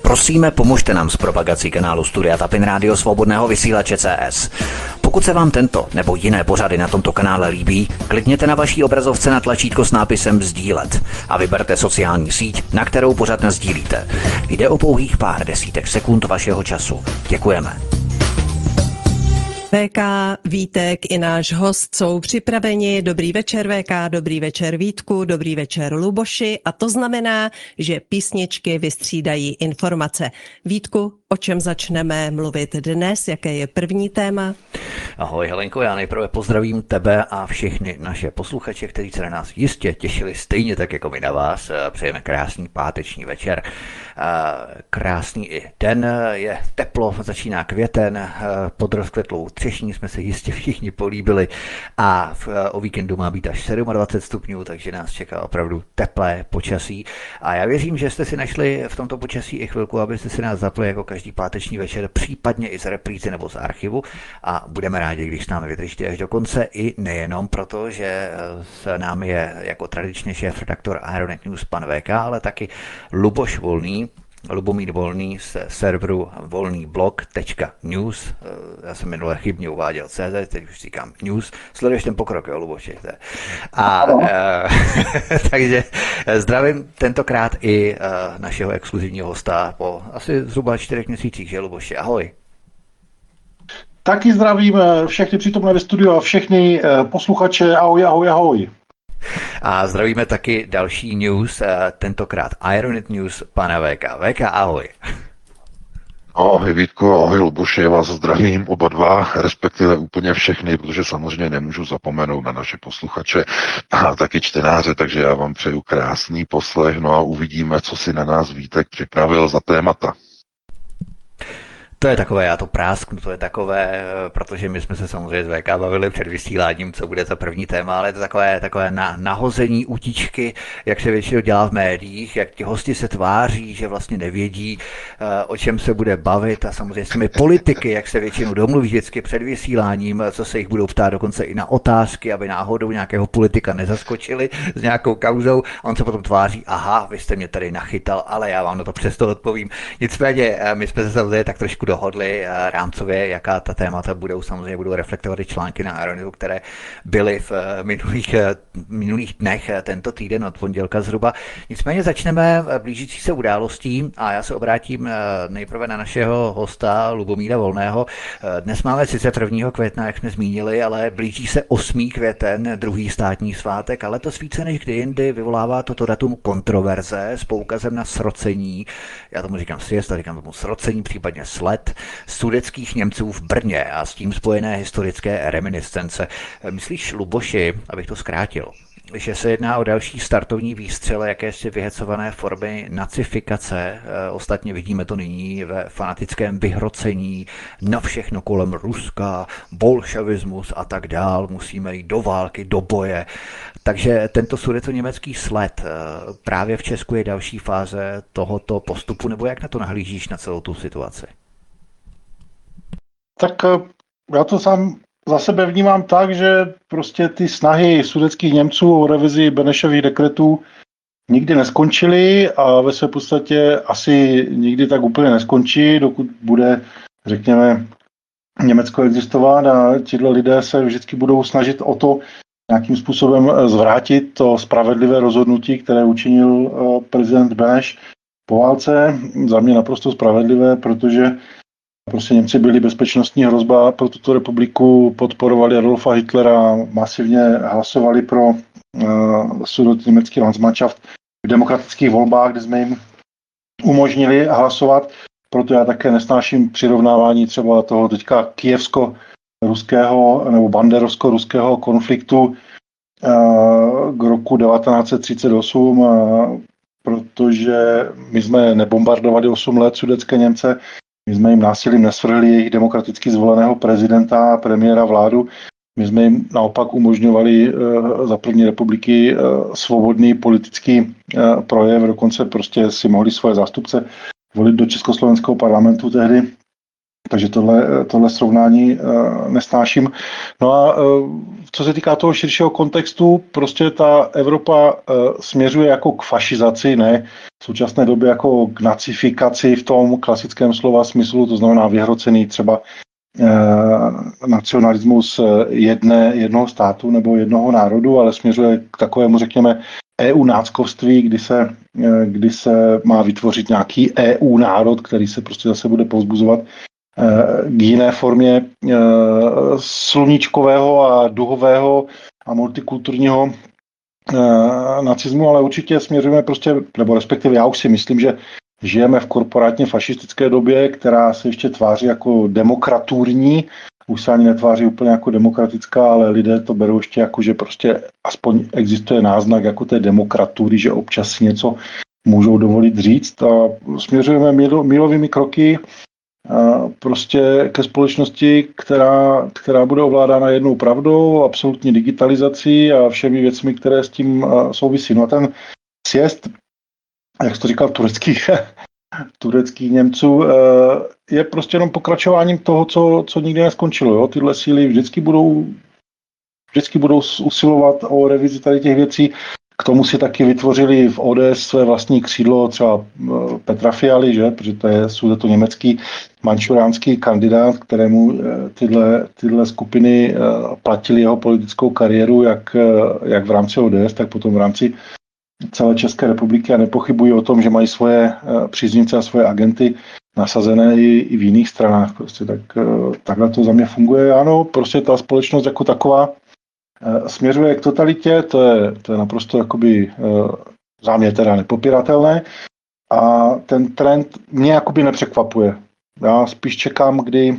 Prosíme, pomožte nám s propagací kanálu Studia Tapin Rádio Svobodného vysílače CS. Pokud se vám tento nebo jiné pořady na tomto kanále líbí, klikněte na vaší obrazovce na tlačítko s nápisem sdílet a vyberte sociální síť, na kterou pořad nasdílíte. Jde o pouhých pár desítek sekund vašeho času. Děkujeme. VK, Vítek i náš host jsou připraveni. Dobrý večer VK, dobrý večer Vítku, dobrý večer Luboši a to znamená, že písničky vystřídají informace. Vítku, o čem začneme mluvit dnes? Jaké je první téma? Ahoj Helenko, já nejprve pozdravím tebe a všechny naše posluchače, kteří se na nás jistě těšili stejně tak jako my na vás. Přejeme krásný páteční večer. Krásný i den, je teplo, začíná květen, pod rozkvetlou třešní jsme se jistě všichni políbili a o víkendu má být až 27 stupňů, takže nás čeká opravdu teplé počasí. A já věřím, že jste si našli v tomto počasí i chvilku, abyste si nás zapli jako každý páteční večer, případně i z reprízy nebo z archivu a budeme rádi, když s námi vydržíte až do konce i nejenom proto, že s námi je jako tradičně šéf-redaktor Ironet News pan VK, ale taky Luboš Volný, Lubomír Volný z serveru volnýblog.news. Já jsem minule chybně uváděl CZ, teď už říkám news. Sleduješ ten pokrok, jo, Luboši? Takže zdravím tentokrát i našeho exkluzivního hosta po asi zhruba 4 měsících, že Luboši? Ahoj. Taky zdravím všechny přítomné ve studiu a všechny posluchače. Ahoj, ahoj, ahoj. A zdravíme taky další news, tentokrát Ironet News, pana VK. VK, ahoj. Ahoj Vítko, ahoj Luboši, já vás zdravím oba dva, respektive úplně všechny, protože samozřejmě nemůžu zapomenout na naše posluchače a taky čtenáře, takže já vám přeju krásný poslech, no a uvidíme, co si na nás Vítek připravil za témata. To je takové, já to prásknu, to je takové, protože my jsme se samozřejmě z VK bavili před vysíláním, co bude za první téma, ale je to takové nahození utičky, jak se většinou dělá v médiích, jak ti hosti se tváří, že vlastně nevědí, o čem se bude bavit a samozřejmě s těmi politiky, jak se většinou domluví vždycky před vysíláním, co se jich budou ptát dokonce i na otázky, aby náhodou nějakého politika nezaskočili s nějakou kauzou a on se potom tváří, aha, vy jste mě tady nachytal, ale já vám na to přesto odpovím. Nicméně, my jsme se samozřejmě tak trošku dohodli rámcově, jaká ta témata budou. Samozřejmě budou reflektovat i články na Ironetu, které byly v minulých dnech tento týden od pondělka zhruba. Nicméně začneme blížící se událostí a já se obrátím nejprve na našeho hosta Lubomíra Volného. Dnes máme sice 1. května, jak jsme zmínili, ale blíží se 8. květen, druhý státní svátek, ale letos více než kdy jindy vyvolává toto datum kontroverze s poukazem na srocení. Já tomu říkám siesta, říkám tomu srocení, případně sled sudetských Němců v Brně a s tím spojené historické reminiscence. Myslíš, Luboši, abych to zkrátil, že se jedná o další startovní výstřel jakési vyhecované formy nacifikace? Ostatně vidíme to nyní ve fanatickém vyhrocení na všechno kolem Ruska, bolševismus a tak dál. Musíme jít do války, do boje. Takže tento sudetoněmecký sled právě v Česku je další fáze tohoto postupu, nebo jak na to nahlížíš, na celou tu situaci? Tak já to sám za sebe vnímám tak, že prostě ty snahy sudetských Němců o revizi Benešových dekretů nikdy neskončily a ve své podstatě asi nikdy tak úplně neskončí, dokud bude, řekněme, Německo existovat a tihle lidé se vždycky budou snažit o to nějakým způsobem zvrátit to spravedlivé rozhodnutí, které učinil prezident Beneš po válce. Za mě naprosto spravedlivé, protože prostě Němci byli bezpečnostní hrozba pro tuto republiku, podporovali Adolfa Hitlera, masivně hlasovali pro sudetoněmecký Landsmannschaft v demokratických volbách, kde jsme jim umožnili hlasovat. Proto já také nesnáším přirovnávání třeba toho teďka kijevsko-ruského nebo banderovsko-ruského konfliktu k roku 1938, protože my jsme nebombardovali 8 let sudetské Němce, my jsme jim násilím nesvrhli jejich demokraticky zvoleného prezidenta, premiéra, vládu. My jsme jim naopak umožňovali za první republiky svobodný politický projev, dokonce prostě si mohli svoje zástupce volit do československého parlamentu tehdy. Takže tohle srovnání nesnáším. No a co se týká toho širšího kontextu, prostě ta Evropa směřuje jako k fašizaci, ne v současné době jako k nacifikaci v tom klasickém slova smyslu, to znamená vyhrocený třeba nacionalismus jednoho státu nebo jednoho národu, ale směřuje k takovému, řekněme, EU náckovství, kdy se má vytvořit nějaký EU národ, který se prostě zase bude povzbuzovat k jiné formě sluníčkového a duhového a multikulturního nacismu, ale určitě směřujeme prostě, nebo respektive já už si myslím, že žijeme v korporátně fašistické době, která se ještě tváří jako demokraturní, už se ani netváří úplně jako demokratická, ale lidé to berou ještě jako, že prostě aspoň existuje náznak jako té demokratury, že občas si něco můžou dovolit říct a směřujeme mílovými kroky prostě ke společnosti, která bude ovládána jednou pravdou, absolutní digitalizací a všemi věcmi, které s tím souvisí. No a ten sjezd, jak jsi to říkal, tureckých Němců, je prostě jenom pokračováním toho, co nikdy neskončilo. Jo? Tyhle síly vždycky budou usilovat o revizi tady těch věcí. K tomu si taky vytvořili v ODS své vlastní křídlo třeba Petra Fialy, že? Protože to je sudetoněmecký mančuránský kandidát, kterému tyhle skupiny platili jeho politickou kariéru, jak v rámci ODS, tak potom v rámci celé České republiky a nepochybují o tom, že mají svoje příznivce a svoje agenty nasazené i v jiných stranách. Prostě takhle to za mě funguje. Ano, prostě ta společnost jako taková směřuje k totalitě, to je naprosto jakoby za mě teda nepopiratelné a ten trend mě jakoby nepřekvapuje. Já spíš čekám,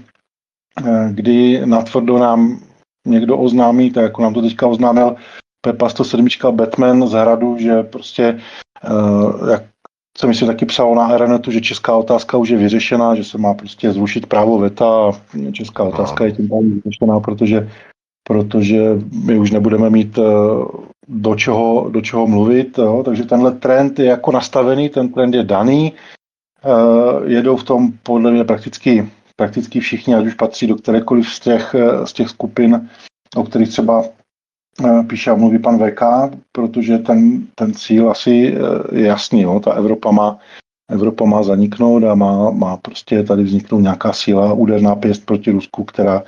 kdy natvrdo nám někdo oznámí, tak jako nám to teďka oznámil Pepa 107 Batman z Hradu, že prostě, jak se myslím taky psalo na Aeronetu, že česká otázka už je vyřešená, že se má prostě zrušit právo veta a česká otázka je tím pádem vyřešená, protože my už nebudeme mít do čeho mluvit. Jo? Takže tenhle trend je jako nastavený, ten trend je daný. Jedou v tom podle mě prakticky všichni, ať už patří do kterékoliv z těch skupin, o kterých třeba píše a mluví pan VK, protože ten cíl asi je jasný. Jo? Ta Evropa má zaniknout a má prostě tady vzniknout nějaká síla, úderná pěst proti Rusku, která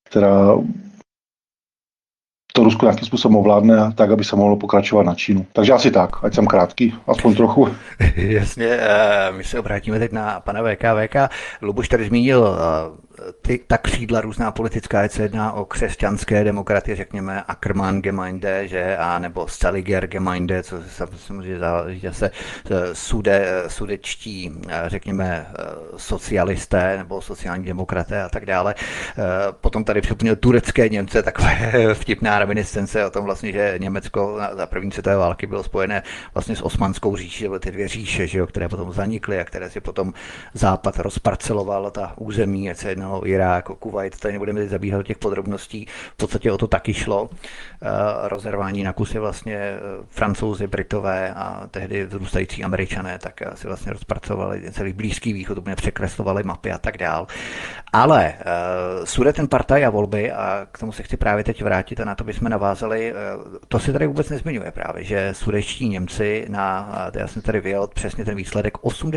to Rusko nějakým způsobem ovládne tak, aby se mohlo pokračovat na Čínu. Takže asi tak, ať jsem krátký, aspoň trochu. Jasně, my se obrátíme teď na pana VK. Luboš tady zmínil ta křídla různá politická, ať se jedná o křesťanské demokraty, řekněme Ackermann Gemeinde, že, a nebo Saliger Gemeinde, co se samozřejmě záleží se sudečtí, řekněme, socialisté nebo sociální demokraté a tak dále. Potom tady připomněl turecké Němce, takové vtipná reminiscence o tom vlastně, že Německo za první světové války bylo spojené vlastně s Osmanskou říší, že byly ty dvě říše, že jo, které potom zanikly a které si potom Západ rozparceloval ta území, ať se jednalo Irák, Kuvajt, tady nebudeme teď zabíhat do těch podrobností, v podstatě o to taky šlo. Rozervání na kusy vlastně Francouzi, Britové a tehdy vzrůstající Američané, tak si vlastně rozpracovali celý Blízký východ, úplně překreslovali mapy a tak dál. Ale Sudetenpartaj a volby, a k tomu se chci právě teď vrátit a na to bychom navázali, to si tady vůbec nezmiňuje právě, že sudečtí Němci já jsem tady vyjel přesně ten výsledek,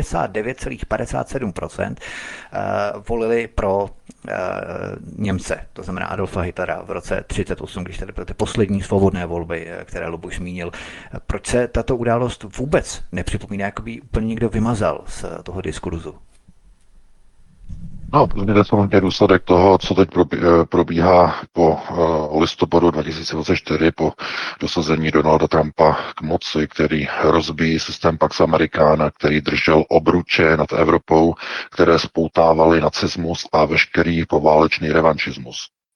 89,57% volili pro Němce, to znamená Adolfa Hitlera v roce 1938, když tady byly ty poslední svobodné volby, které Luboš zmínil. Proč se tato událost vůbec nepřipomíná, jako by úplně někdo vymazal z toho diskurzu? No, to je samozřejmě důsledek toho, co teď probíhá po listopadu 2024, po dosazení Donalda Trumpa k moci, který rozbíjí systém Pax Americana, který držel obruče nad Evropou, které spoutávaly nacismus a veškerý poválečný revanšismus.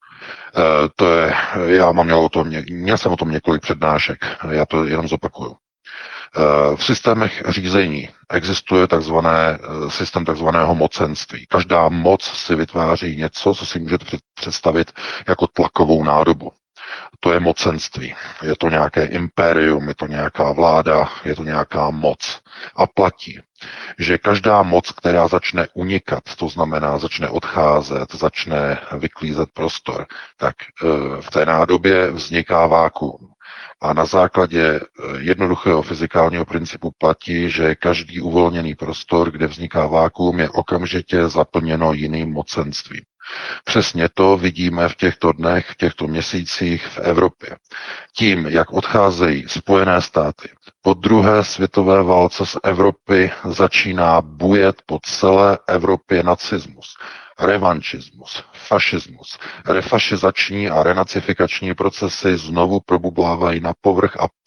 Měl jsem o tom několik přednášek, já to jenom zopakuju. V systémech řízení existuje systém takzvaného mocenství. Každá moc si vytváří něco, co si můžete představit jako tlakovou nádobu. To je mocenství. Je to nějaké impérium, je to nějaká vláda, je to nějaká moc. A platí, že každá moc, která začne unikat, to znamená začne odcházet, začne vyklízet prostor, tak v té nádobě vzniká vákuum. A na základě jednoduchého fyzikálního principu platí, že každý uvolněný prostor, kde vzniká vákuum, je okamžitě zaplněno jiným mocenstvím. Přesně to vidíme v těchto dnech, v těchto měsících v Evropě. Tím, jak odcházejí Spojené státy, po druhé světové válce z Evropy začíná bujet po celé Evropě nacismus, revanšismus, fašismus. Refašizační a renacifikační procesy znovu probublávají na povrch a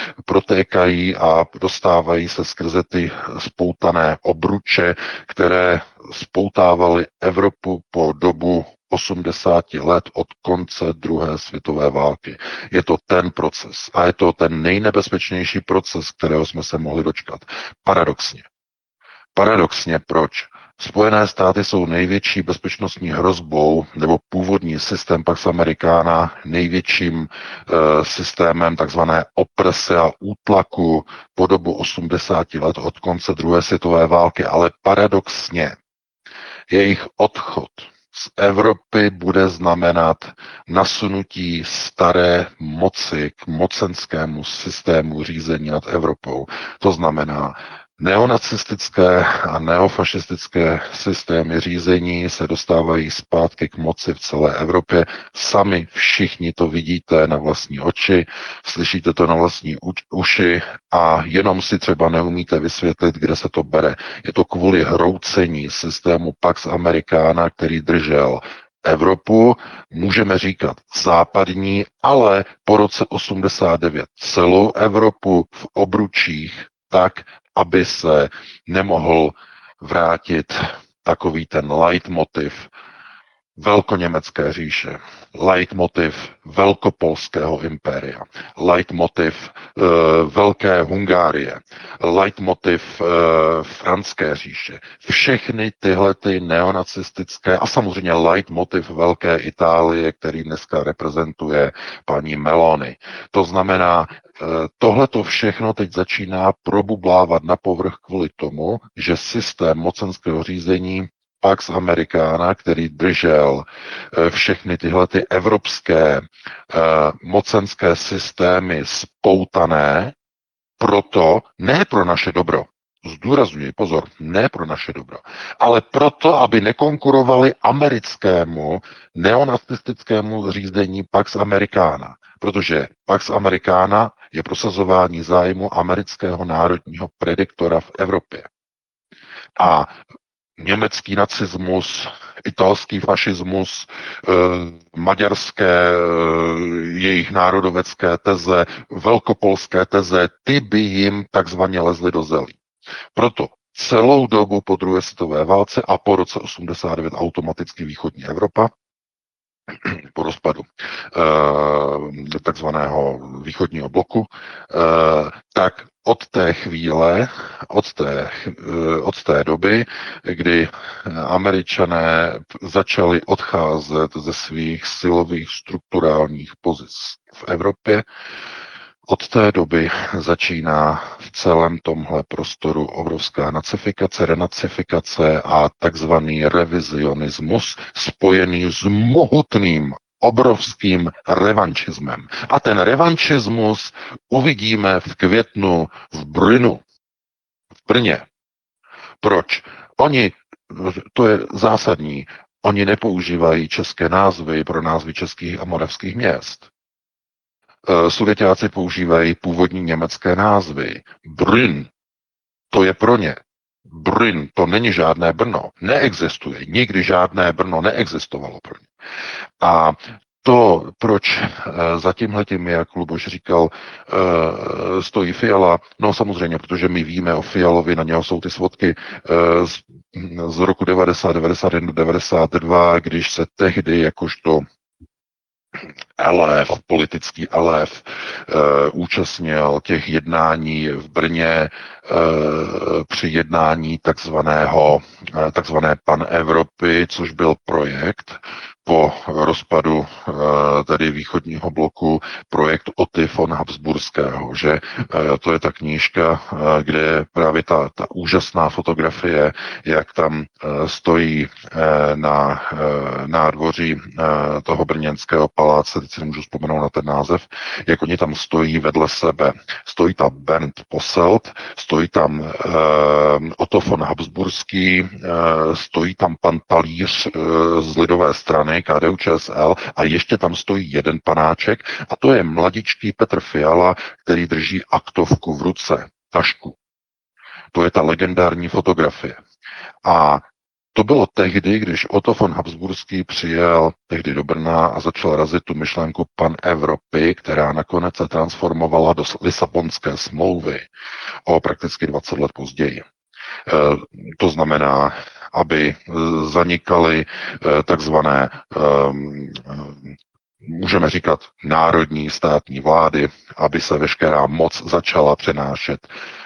protékají a dostávají se skrze ty spoutané obruče, které spoutávaly Evropu po dobu 80 let od konce druhé světové války. Je to ten proces a je to ten nejnebezpečnější proces, kterého jsme se mohli dočkat. Paradoxně. Paradoxně proč? Spojené státy jsou největší bezpečnostní hrozbou, nebo původní systém Pax Americana největším systémem takzvané oprese a útlaku po dobu 80 let od konce druhé světové války, ale paradoxně jejich odchod z Evropy bude znamenat nasunutí staré moci k mocenskému systému řízení nad Evropou. To znamená, neonacistické a neofašistické systémy řízení se dostávají zpátky k moci v celé Evropě. Sami všichni to vidíte na vlastní oči, slyšíte to na vlastní uši a jenom si třeba neumíte vysvětlit, kde se to bere. Je to kvůli hroucení systému Pax Americana, který držel Evropu, můžeme říkat západní, ale po roce 89 celou Evropu v obručích tak, aby se nemohl vrátit takový ten leitmotiv velkoněmecké říše, leitmotiv velkopolského impéria, leitmotiv Velké Hungárie, leitmotiv franské říše. Všechny tyhle ty neonacistické a samozřejmě leitmotiv Velké Itálie, který dneska reprezentuje paní Meloni. To znamená, tohleto všechno teď začíná probublávat na povrch kvůli tomu, že systém mocenského řízení Pax Americana, který držel všechny tyhle ty evropské mocenské systémy spoutané, proto ne pro naše dobro, zdůrazňuji, pozor, ne pro naše dobro, ale proto, aby nekonkurovali americkému neonacistickému řízení Pax Americana. Protože Pax Americana je prosazování zájmu amerického národního prediktora v Evropě. A německý nacismus, italský fašismus, maďarské jejich národovecké teze, velkopolské teze, ty by jim takzvaně lezly do zelí. Proto celou dobu po druhé světové válce a po roce 89 automaticky východní Evropa, po rozpadu takzvaného východního bloku, tak od té chvíle, od té doby, kdy Američané začali odcházet ze svých silových strukturálních pozic v Evropě, od té doby začíná v celém tomhle prostoru obrovská nacifikace, renacifikace a takzvaný revizionismus spojený s mohutným obrovským revanšismem. A ten revanšismus uvidíme v květnu v Brnu, v Brně. Proč? To je zásadní, oni nepoužívají české názvy pro názvy českých a moravských měst. Sudeťáci používají původní německé názvy. Brünn, to je pro ně. Brünn, to není žádné Brno. Neexistuje. Nikdy žádné Brno neexistovalo pro ně. A to, proč za tímhletím, jak Luboš říkal, stojí Fiala, no samozřejmě, protože my víme o Fialovi, na něho jsou ty svodky z roku 90, 91, 92, když se tehdy jakožto elév, politický elév, účastnil těch jednání v Brně při jednání takzvané Pan-Evropy, což byl projekt po rozpadu tedy východního bloku, projekt Otty von Habsburského, že to je ta knížka, kde je právě ta úžasná fotografie, jak tam stojí na nádvoří toho brněnského paláce, teď si nemůžu vzpomenout na ten název, jak oni tam stojí vedle sebe. Stojí tam Bernd Posselt, stojí tam Otto von Habsburský, stojí tam pan Talíř z lidové strany, KDU-ČSL, a ještě tam stojí jeden panáček, a to je mladičký Petr Fiala, který drží aktovku v ruce, tašku. To je ta legendární fotografie. A to bylo tehdy, když Otto von Habsburský přijel tehdy do Brna a začal razit tu myšlenku Pan-Evropy, která nakonec se transformovala do Lisabonské smlouvy o prakticky 20 let později. To znamená, aby zanikaly takzvané, můžeme říkat, národní státní vlády, aby se veškerá moc začala přenášet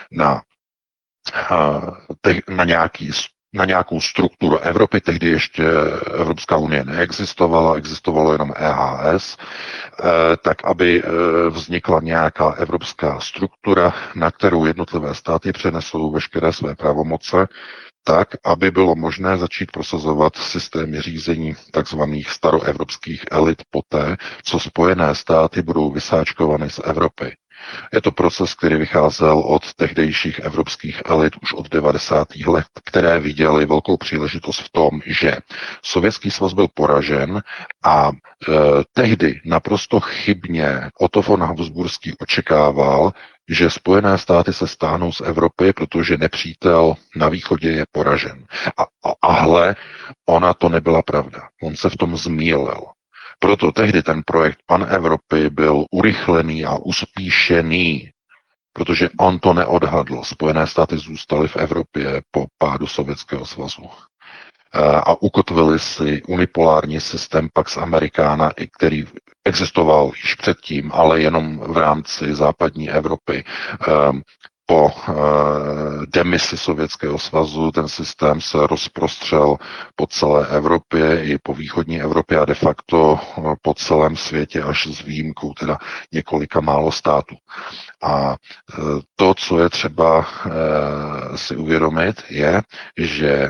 na nějakou strukturu Evropy. Tehdy ještě Evropská unie neexistovala, existovalo jenom EHS, tak aby vznikla nějaká evropská struktura, na kterou jednotlivé státy přenesou veškeré své pravomoce, tak, aby bylo možné začít prosazovat systémy řízení takzvaných staroevropských elit poté, co Spojené státy budou vysáčkovány z Evropy. Je to proces, který vycházel od tehdejších evropských elit už od 90. let, které viděly velkou příležitost v tom, že Sovětský svaz byl poražen a tehdy naprosto chybně Otto von Habsburský očekával, že Spojené státy se stáhnou z Evropy, protože nepřítel na východě je poražen. A hle, ona to nebyla pravda. On se v tom zmýlil. Proto tehdy ten projekt Pan-Evropy byl urychlený a uspíšený, protože on to neodhadl. Spojené státy zůstaly v Evropě po pádu Sovětského svazu a ukotvili si unipolární systém Pax Americana, který existoval již předtím, ale jenom v rámci západní Evropy. Po demisi Sovětského svazu ten systém se rozprostřel po celé Evropě i po východní Evropě a de facto po celém světě až s výjimkou teda několika málo států. A to, co je třeba si uvědomit, je, že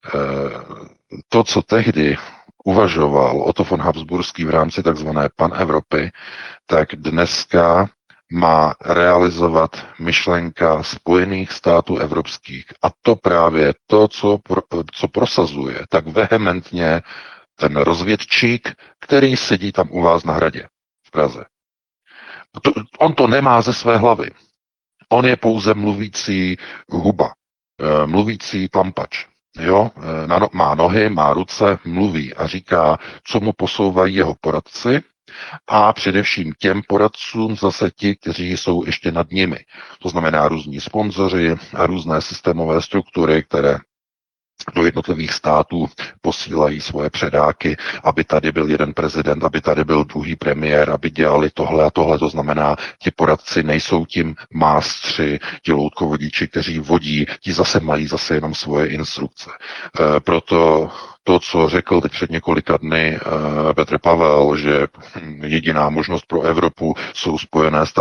to, co tehdy uvažoval Otto von Habsburský v rámci takzvané Pan-Evropy, tak dneska má realizovat myšlenka Spojených států evropských. A to právě to, co prosazuje tak vehementně ten rozvědčík, který sedí tam u vás na hradě v Praze. On to nemá ze své hlavy. On je pouze mluvící huba, mluvící tlampač. Jo? Má nohy, má ruce, mluví a říká, co mu posouvají jeho poradci, a především těm poradcům zase ti, kteří jsou ještě nad nimi. To znamená různí sponzoři a různé systémové struktury, které do jednotlivých států posílají svoje předáky, aby tady byl jeden prezident, aby tady byl druhý premiér, aby dělali tohle a tohle. To znamená, ti poradci nejsou tím mástři, ti loutkovodiči, kteří vodí, ti zase mají zase jenom svoje instrukce. Proto to, co řekl teď před několika dny Petr Pavel, že jediná možnost pro Evropu jsou Spojené státy